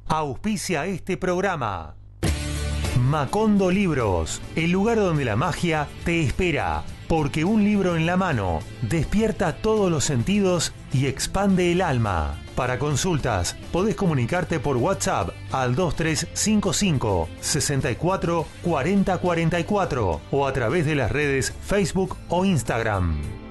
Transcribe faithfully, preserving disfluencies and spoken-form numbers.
Auspicia este programa. Macondo Libros, el lugar donde la magia te espera, porque un libro en la mano despierta todos los sentidos y expande el alma. Para consultas, podés comunicarte por WhatsApp al dos tres cinco cinco, seis cuatro, cuarenta cuarenta y cuatro o a través de las redes Facebook o Instagram.